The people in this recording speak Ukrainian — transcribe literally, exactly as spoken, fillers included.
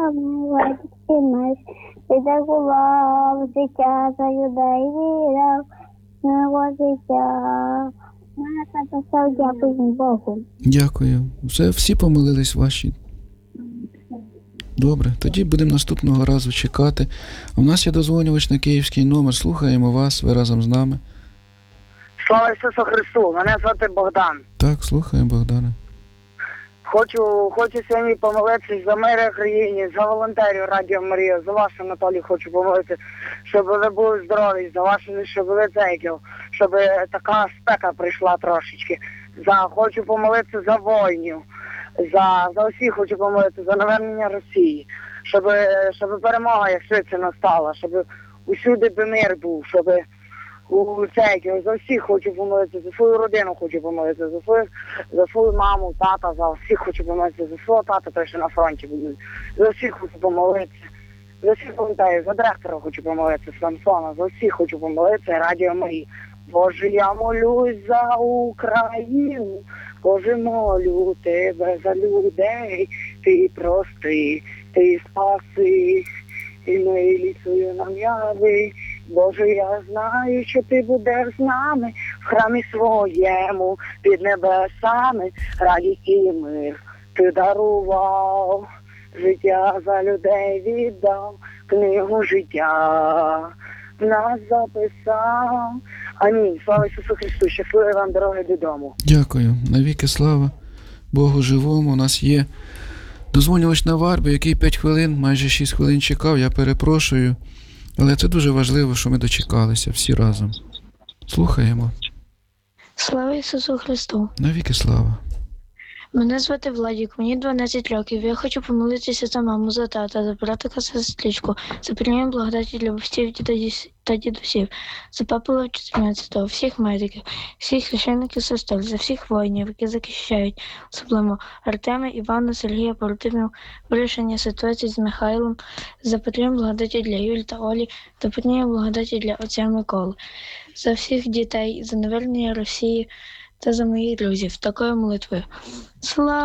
милості наш, ти дарував життя за людей, вірав, мило життя. Наша та дякую Богу. Дякую. Все, всі помилились ваші. Добре, тоді будемо наступного разу чекати. У нас є дозвонювач на київський номер. Слухаємо вас, ви разом з нами. Слава Ісусу Христу! Мене звати Богдан. Так, слухаємо, Богдане. Хочу, хочу сьогодні помолитися за мир в країні, за волонтерів Радіо Марія, за вас, Анатолій, хочу помолитися, щоб ви були здорові, за ваших, щоб ви цейків, щоб така спека прийшла трошечки. За, хочу помолитися за воїнів, за, за усіх хочу помолитися, за навернення Росії, щоб, щоб перемога як швидше настала, щоб усюди би мир був, щоб у церкві, за всіх хочу помолитися, за свою родину хочу помолитися, за свою, за свою маму, тата, за всіх хочу помолитися, за свого тата, той, що на фронті буде, за всіх хочу помолитися, за всіх волонтерів, за директора хочу помолитися, Самсона, за всіх хочу помолитися, Радіо Марії. Боже, я молюсь за Україну, Боже, молю тебе за людей, ти прости, ти спаси, і милість свою нам яви. Боже, я знаю, що ти будеш з нами в храмі своєму, під небесами, радість і мир ти дарував, життя за людей віддав, книгу життя в нас записав. Амінь. Слава Ісусу Христу, щасливої вам дороги додому. Дякую. Навіки слава Богу живому. У нас є дозвонювач на Варбі, який п'ять хвилин, майже шість хвилин чекав, я перепрошую. Але це дуже важливо, що ми дочекалися всі разом. Слухаємо. Слава Ісусу Христу! Навіки слава. Мене звати Владік, мені дванадцять років. Я хочу помолитися за маму, за тата, за братика, за сестричку, за прийом благодаті для батьків та дідусів, за папу чотирнадцятого, всіх медиків, всіх священників сестер, за всіх воїнів, які захищають, особливо Артема, Івана, Сергія, побратимів, вирішення ситуації з Михайлом, за прийом благодаті для Юлі та Олі, за прийом благодаті для отця Миколи, за всіх дітей, за навернення Росії, та за моїх друзів, такою молитвою. Слава